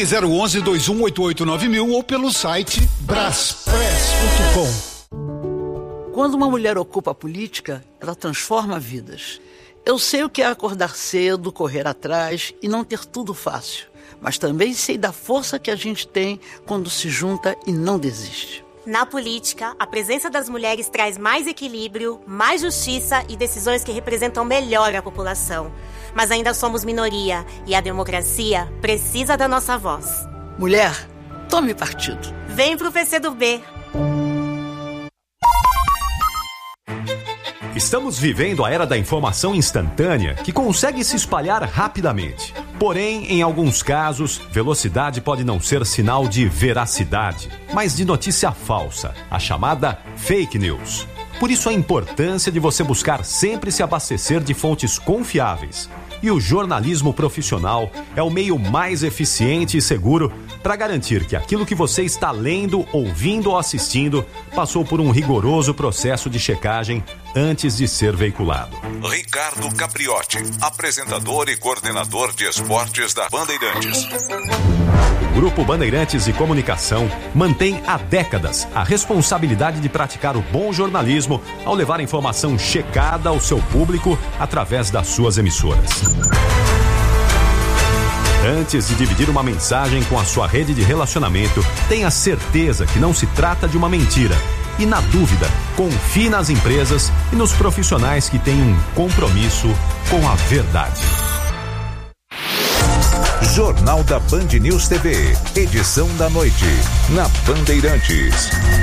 Ligue 011-2188-9000 ou pelo site braspress.com. Quando uma mulher ocupa a política, ela transforma vidas. Eu sei o que é acordar cedo, correr atrás e não ter tudo fácil. Mas também sei da força que a gente tem quando se junta e não desiste. Na política, a presença das mulheres traz mais equilíbrio, mais justiça e decisões que representam melhor a população. Mas ainda somos minoria e a democracia precisa da nossa voz. Mulher, tome partido. Vem pro PCdoB. Estamos vivendo a era da informação instantânea que consegue se espalhar rapidamente. Porém, em alguns casos, velocidade pode não ser sinal de veracidade, mas de notícia falsa, a chamada fake news. Por isso a importância de você buscar sempre se abastecer de fontes confiáveis. E o jornalismo profissional é o meio mais eficiente e seguro para garantir que aquilo que você está lendo, ouvindo ou assistindo passou por um rigoroso processo de checagem antes de ser veiculado. Ricardo Capriotti, apresentador e coordenador de esportes da Bandeirantes. O Grupo Bandeirantes de Comunicação mantém há décadas a responsabilidade de praticar o bom jornalismo ao levar a informação checada ao seu público através das suas emissoras. Antes de dividir uma mensagem com a sua rede de relacionamento, tenha certeza que não se trata de uma mentira. E na dúvida, confie nas empresas e nos profissionais que têm um compromisso com a verdade. Jornal da Band News TV, edição da noite, na Bandeirantes.